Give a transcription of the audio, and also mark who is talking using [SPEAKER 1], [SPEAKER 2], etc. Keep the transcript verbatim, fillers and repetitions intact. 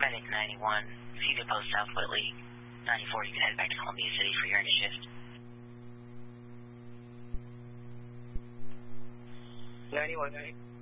[SPEAKER 1] Medic ninety-one, if you could post South Whitley, ninety-four, you can head back to Columbia City for your end shift.
[SPEAKER 2] ninety-one, ninety.